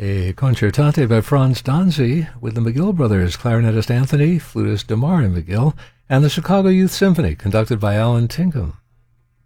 A concertante by Franz Danzi with the McGill Brothers, clarinetist Anthony, flutist Damari McGill, and the Chicago Youth Symphony, conducted by Alan Tinkham.